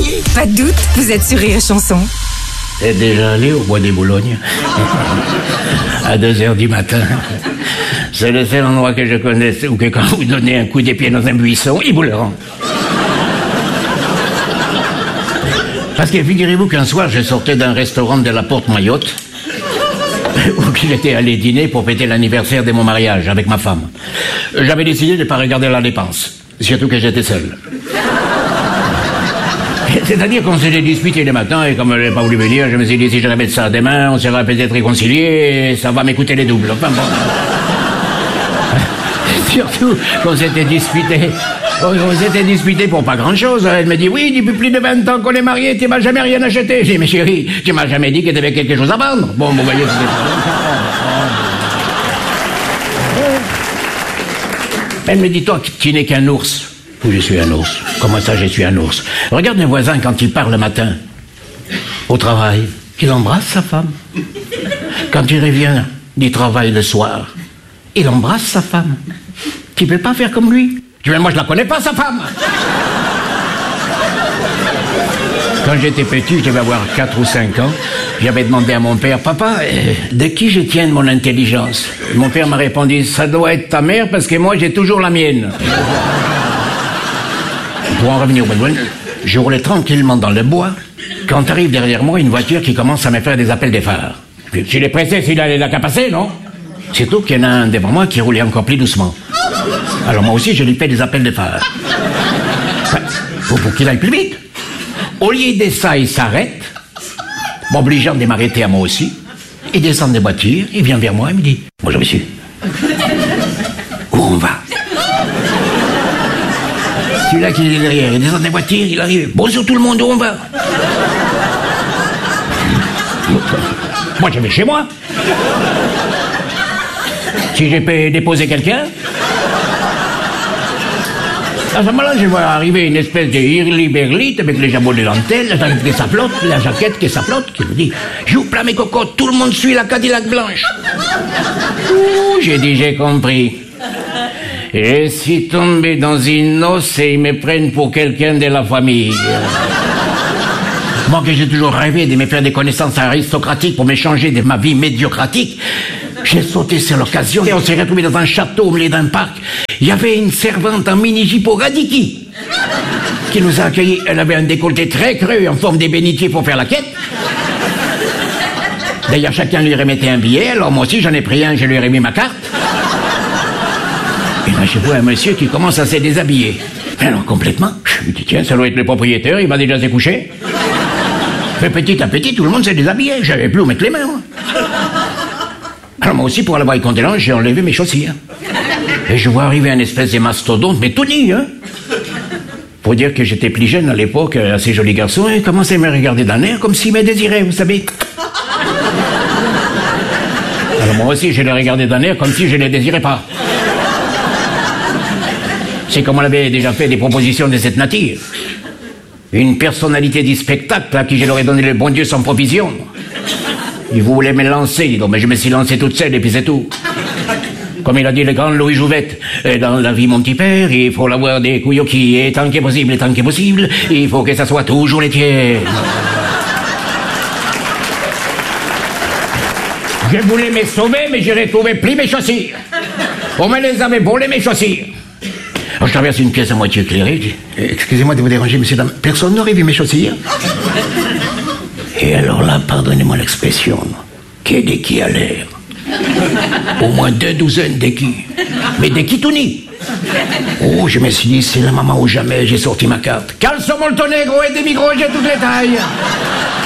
Pas de doute, vous êtes sur Rire et Chanson. T'es déjà allé au Bois des Boulognes? À 2h du matin. C'est le seul endroit que je connaisse où que quand vous donnez un coup d'épée dans un buisson, il vous le rend. Parce que figurez-vous qu'un soir, je sortais d'un restaurant de la Porte Mayotte où j'étais allé dîner pour fêter l'anniversaire de mon mariage avec ma femme. J'avais décidé de ne pas regarder la dépense, surtout que j'étais seul. C'est-à-dire qu'on s'était disputé le matin et comme elle n'avait pas voulu venir, je me suis dit si je répète ça demain, on sera peut-être réconciliés et ça va m'écouter les doubles. Enfin bon. Surtout qu'on s'était disputé. On s'était disputé pour pas grand-chose. Elle me dit, oui, depuis plus de 20 ans qu'on est mariés, tu m'as jamais rien acheté. J'ai dit, mais chérie, tu m'as jamais dit que tu avais quelque chose à vendre. Bon, vous voyez, elle me dit, toi, tu n'es qu'un ours. Oui, je suis un ours. Comment ça, je suis un ours? Regarde mes voisins quand ils partent le matin, au travail, il embrasse sa femme. Quand il revient du travail le soir, il embrasse sa femme. Tu peux pas faire comme lui? Je dis, mais moi, je la connais pas, sa femme. Quand j'étais petit, je devais avoir 4 ou 5 ans, j'avais demandé à mon père, papa, de qui je tiens de mon intelligence? Et mon père m'a répondu, ça doit être ta mère parce que moi, j'ai toujours la mienne. Pour en revenir au Bedouin, je roulais tranquillement dans le bois, quand arrive derrière moi une voiture qui commence à me faire des appels des phares. Je l'ai pressé s'il allait la capasser, non? Surtout qu'il y en a un devant moi qui roulait encore plus doucement. Alors moi aussi, je lui fais des appels de phare. Pour qu'il aille plus vite. Au lieu de ça, il s'arrête, m'obligeant de m'arrêter à moi aussi. Il descend des voitures, il vient vers moi et me dit « Bonjour monsieur, où on va ?» Celui-là qui est derrière, il descend des voitures, il arrive. Bonjour tout le monde, où on va? Moi, je vais chez moi. Si j'ai pu déposer quelqu'un. À ce moment-là, je vois arriver une espèce de hurly-berlite avec les jabots de dentelle, la jaquette qui s'afflotte, la jaquette qui s'afflotte, qui me dit « J'ouvre là mes cocottes, tout le monde suit la Cadillac blanche. » Ouh, j'ai dit, j'ai compris. Et si tombé dans une noce et ils me prennent pour quelqu'un de la famille. Moi que j'ai toujours rêvé de me faire des connaissances aristocratiques pour m'échanger de ma vie médiocratique, j'ai sauté sur l'occasion et on s'est retrouvé dans un château au milieu d'un parc. Il y avait une servante en mini-jupe au radiki qui nous a accueillis. Elle avait un décolleté très creux en forme d'ébénitier pour faire la quête. D'ailleurs, chacun lui remettait un billet. Alors moi aussi, j'en ai pris un, je lui ai remis ma carte. Et là, je vois un monsieur qui commence à se déshabiller. Alors, complètement, je me dis, tiens, ça doit être le propriétaire, il va déjà se coucher. Mais petit à petit, tout le monde s'est déshabillé. J'avais plus où mettre les mains, moi. Alors, moi aussi, pour aller voir les condoléances, j'ai enlevé mes chaussures. Et je vois arriver un espèce de mastodonte, mais tout nu, hein. Pour dire que j'étais plus jeune à l'époque, assez joli garçon, et il commençait à me regarder d'un air comme s'il me désirait, vous savez. Alors, moi aussi, je l'ai regardé d'un air comme si je ne le désirais pas. C'est comme on avait déjà fait des propositions de cette nature. Une personnalité du spectacle à qui je leur ai donné le bon Dieu sans provision. Il voulait me lancer, dis donc, mais je me suis lancé toute seule et puis c'est tout. Comme il a dit le grand Louis Jouvet, dans la vie mon petit père, il faut l'avoir des couilles au qui, et tant qu'est possible, il faut que ça soit toujours les tiennes. Je voulais me sauver, mais je ne retrouvais plus mes chaussures. On me les avait volées, mes chaussures. Alors, je traverse une pièce à moitié éclairée. Je dis, excusez-moi de vous déranger, monsieur, dame. Personne n'aurait vu mes chaussures. Et alors là, pardonnez-moi l'expression, qu'est des qui à l'air. Au moins 2 douzaines d'équis. Mais d'équis tout nus. Oh, je me suis dit, c'est le moment où jamais j'ai sorti ma carte. Caleçon Molto Negro et demi-gros, j'ai toutes les tailles.